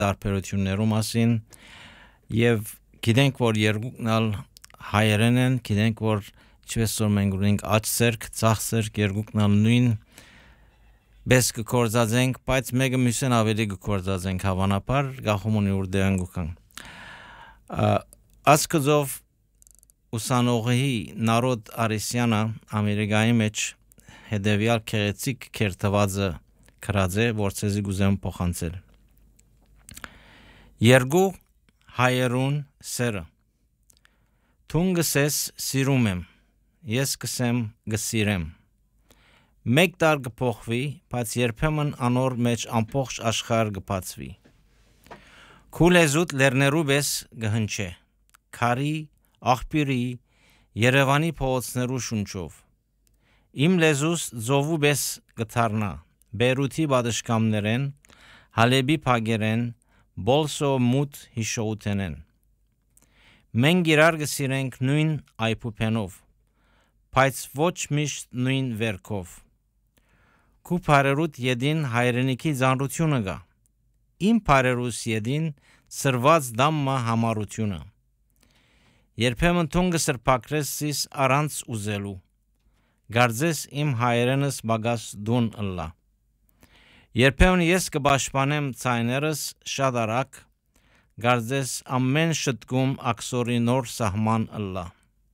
տարբերություններու մասին եւ գիտենք որ երկուքն ալ հայերեն են, գիտենք որ ինչպես որ մենք ունենք աչսերք, ծախսերք երկուքն ալ նույն բես կկործածենք, բայց մեկը մյուսին ավելի կկործածենք հավանաբար գախումունի ուր դեանգուքան ասկզով ուսանողի Նարոդ Արիսյանը Ամերիկայի մեջ հետևյալ քեղեցիկ քերթվածը գրած է, որցեզի գուզեմ փոխանցել Երկու հայերուն սերը Թուն գսես սիրում եմ, ես կսեմ գսիրեմ Մեկ տար կփոխվի, բայց երբեմն անոր մեջ ամբողջ աշխարհ կբացվի Քու լեզուտ լեռներու պես կհնչե Քարի, աղբյուրի, Երևանի փողոցներու շունչով Իմ լեզուս ծովու պես կդառնա Բեյրութի բադշկամներեն, Հալեբի փագերեն, Բոլսո մութ հիշողութենեն Մենք իրար կսիրենք նույն այփուփենով, բայց ոչ միշտ նույն վերքով Քու բարերուտ յեդին հայրենիքի ծանրությունը գա Իմ բարերուս յեդին սրված դամմա համառությունը Երբեմն թունգը սրբակրես սիս առանց ուզելու Գարձես իմ հայրենս բագաս դուն ըլլա Երբեմն ես կպաշտպանեմ ցայներս շատ արագ Գարձես ամեն շտկում աքսորի նոր սահման ըլլա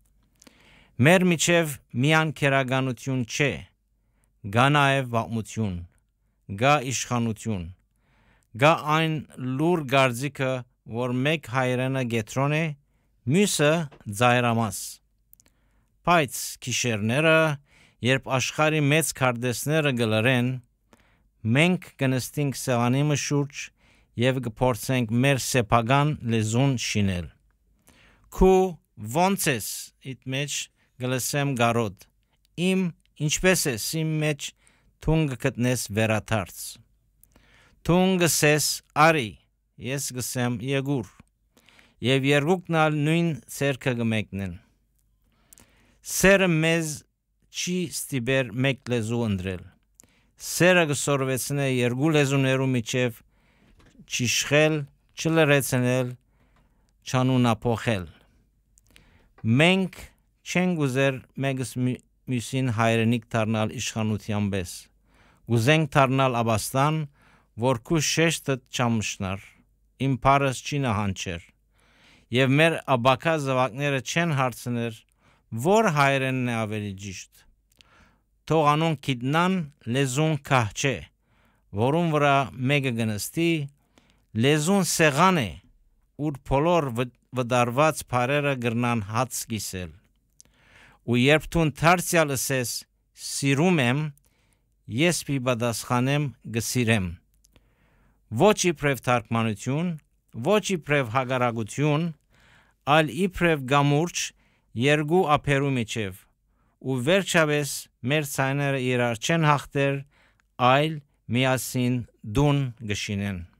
Մեր միջև միան քերականություն չէ Գա նաև վաղմություն, գա իշխանություն, գա այն լուր գարձիկը, որ մեկ հայրենը գետրոն է, մյուսը ձայրամաս։ Բայց քիշերները, երբ աշխարի մեծ քարտեզները գլրեն, մենք կնստենք սեղանի մշուրջ և կփորձենք մեր սեփական լեզուն շինել։ Քու ոնց ես իդ մեջ գլսեմ գարոդ, իմ ինչպես ես իմ մեջ թուն գտնես վերաթարց։ Թուն գսես արի, ես գսեմ եգուր, և երկուքն ալ նույն ցերկը կմեկնեն։ Սերը մեզ չի ստիպեր մեկ լեզու ընտրել։ Սերը կսորվեցնե երկու լեզուներու միջև չիշխել, չլրեցնել, չանունափոխել։ Մենք չենք ուզեր մեկս մյուսին հայրենիք դառնալ իշխանության պես։ Գուզենք դառնալ Աբաստան, որ քու շեշտդ չամշնար, իմ բարս չի նահանջեր։ Եվ մեր աբակա զավակները չեն հարցներ, որ հայրենն է ավելի ճիշտ։ Թող անոնք գիտնան լեզուն քահ չէ, որում վրա մեկը գնստի, լեզուն սեղան է, ուր բոլոր վդարված բարերը գրնան հաց կիսել։ Ու երբ թուն թարցյալ ասես սիրում եմ, ես պի պատասխանեմ գսիրեմ։ Ոչ իբրև թարգմանություն, ոչ իբրև հագարակություն, այլ իբրև գամուրջ երկու ափերու միջև, ու վերջապես մեր ցայները իրար չեն հաղթեր, այլ միասին դուն գշինեն։